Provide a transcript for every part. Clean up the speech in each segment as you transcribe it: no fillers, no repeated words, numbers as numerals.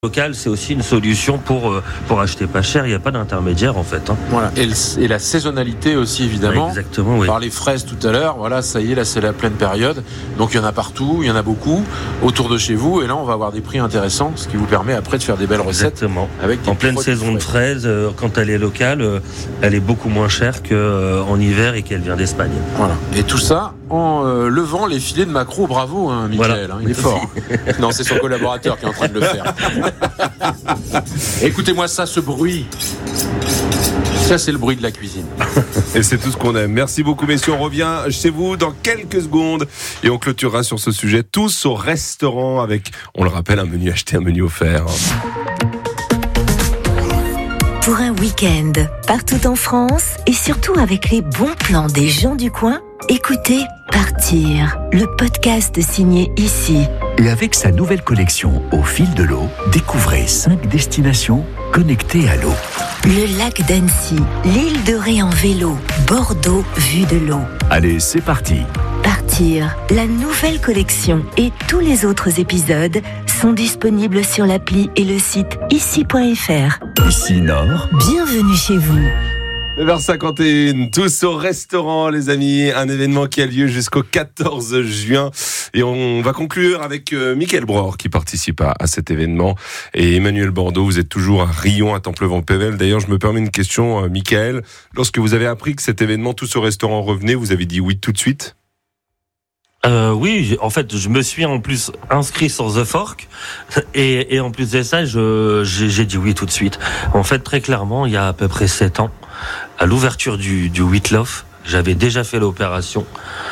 Local, c'est aussi une solution pour acheter pas cher. Il n'y a pas d'intermédiaire en fait. Voilà. Et la saisonnalité aussi évidemment. Exactement. Oui. Par les fraises tout à l'heure. Voilà, ça y est, là c'est la pleine période. Donc il y en a partout, il y en a beaucoup autour de chez vous. Et là on va avoir des prix intéressants, ce qui vous permet après de faire des belles recettes. Exactement. Avec en pleine saison de fraises, quand elle est locale, elle est beaucoup moins chère qu'en hiver et qu'elle vient d'Espagne. Voilà. Et tout ça en levant les filets de maquereau. Bravo, hein, Mickaël. Voilà. Il est fort. Non, c'est son collaborateur qui est en train de le faire. Écoutez-moi ça, ce bruit. Ça, c'est le bruit de la cuisine. Et c'est tout ce qu'on aime. Merci beaucoup, messieurs. On revient chez vous dans quelques secondes et on clôturera sur ce sujet tous au restaurant avec, on le rappelle, un menu acheté, un menu offert. Pour un week-end, partout en France et surtout avec les bons plans des gens du coin, écoutez Partir, le podcast signé Ici. Et avec sa nouvelle collection Au fil de l'eau, découvrez 5 destinations connectées à l'eau. Le lac d'Annecy, l'île de Ré en vélo, Bordeaux vue de l'eau. Allez, c'est parti. Partir, la nouvelle collection et tous les autres épisodes sont disponibles sur l'appli et le site ici.fr. Ici Nord. Bienvenue chez vous. 9h51, tous au restaurant les amis, un événement qui a lieu jusqu'au 14 juin et on va conclure avec Mickaël Bror qui participe à cet événement et Emmanuel Bordeaux, vous êtes toujours à Rion, à Templevan-Pével. D'ailleurs je me permets une question Mickaël, lorsque vous avez appris que cet événement tous au restaurant revenait, vous avez dit oui tout de suite? Oui, en fait, je me suis en plus inscrit sur The Fork et en plus de ça, j'ai dit oui tout de suite. En fait, très clairement, il y a à peu près 7 ans, à l'ouverture du Whitloff, j'avais déjà fait l'opération.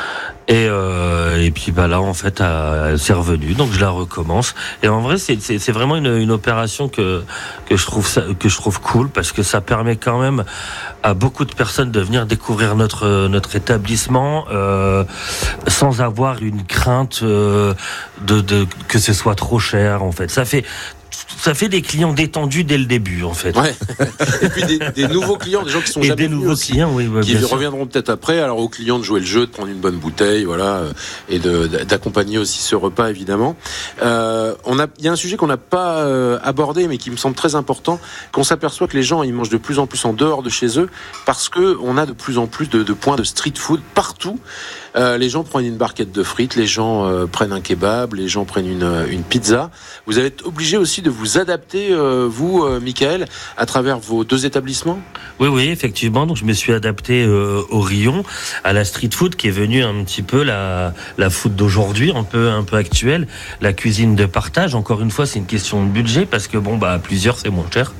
Et puis là en fait c'est revenu, donc je la recommence. Et en vrai c'est vraiment une opération que je trouve cool parce que ça permet quand même à beaucoup de personnes de venir découvrir notre établissement sans avoir une crainte de que ce soit trop cher en fait. Ça fait des clients détendus dès le début, en fait. Ouais. Et puis des nouveaux clients, des gens qui sont jamais venus aussi, clients, oui, qui reviendront peut-être après. Alors aux clients de jouer le jeu, de prendre une bonne bouteille, voilà, et d'accompagner aussi ce repas évidemment. Il y a un sujet qu'on n'a pas abordé, mais qui me semble très important, qu'on s'aperçoit que les gens ils mangent de plus en plus en dehors de chez eux, parce que on a de plus en plus de points de street food partout. Les gens prennent une barquette de frites, les gens prennent un kebab, les gens prennent une pizza. Vous allez être obligé aussi de vous adapter, vous, Mickaël, à travers vos 2 établissements ? Oui, effectivement. Donc, je me suis adapté au Rion, à la street food, qui est venue un petit peu la food d'aujourd'hui, un peu actuelle, la cuisine de partage. Encore une fois, c'est une question de budget, parce que plusieurs, c'est moins cher.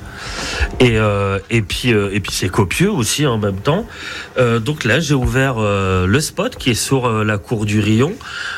Et puis c'est copieux aussi en même temps. Donc là, j'ai ouvert le spot qui est sur la cour du Rion.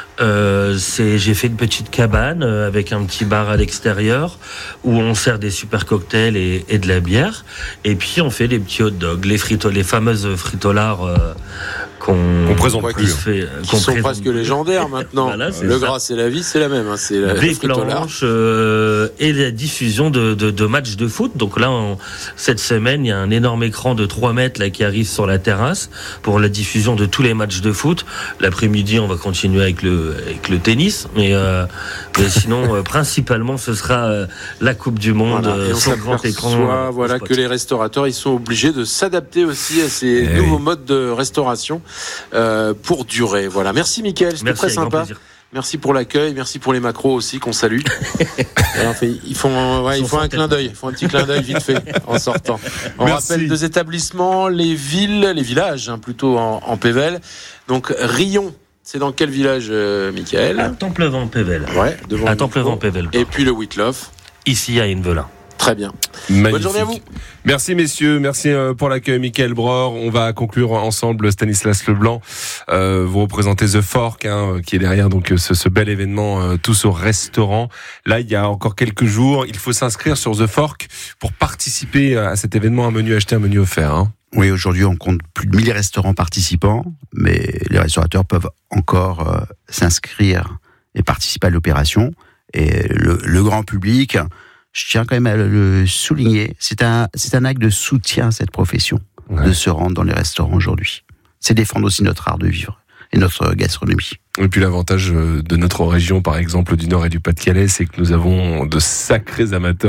J'ai fait une petite cabane avec un petit bar à l'extérieur où on sert des super cocktails et de la bière. Et puis on fait des petits hot dogs, les fameuses fritolards qu'on présente plus, qui sont presque légendaires maintenant. Voilà, le gras c'est la vie, c'est la même. C'est des planches et la diffusion de matchs de foot. Donc là, cette semaine, il y a un énorme écran de 3 mètres là qui arrive sur la terrasse pour la diffusion de tous les matchs de foot. L'après-midi, on va continuer avec le tennis, mais sinon, principalement, ce sera la Coupe du Monde sur grand écran. Voilà que les restaurateurs, ils sont obligés de s'adapter aussi à ces nouveaux modes de restauration. Pour durer. Voilà. Merci Mickaël, c'était très sympa. Merci pour l'accueil, merci pour les macros aussi qu'on salue. Ils font un clin d'œil, ils font un petit clin d'œil vite fait en sortant. On rappelle 2 établissements, les villages plutôt en Pével. Donc Rion, c'est dans quel village, Mickaël ? À Templevan-Pével. Ouais, devant à Templevan-Pével. Et puis le Whitloff. Ici à Hinvelin. Très bien. Magnifique. Bonne journée à vous. Merci messieurs, merci pour l'accueil Mickaël Bror. On va conclure ensemble Stanislas Leblanc. Vous représentez The Fork qui est derrière donc ce bel événement tous au restaurant. Là, il y a encore quelques jours, il faut s'inscrire sur The Fork pour participer à cet événement, un menu acheté, un menu offert. Oui, aujourd'hui, on compte plus de 1000 restaurants participants, mais les restaurateurs peuvent encore s'inscrire et participer à l'opération. Et le grand public, je tiens quand même à le souligner, c'est un acte de soutien à cette profession, de se rendre dans les restaurants aujourd'hui. C'est défendre aussi notre art de vivre et notre gastronomie. Et puis l'avantage de notre région, par exemple, du Nord et du Pas-de-Calais, c'est que nous avons de sacrés amateurs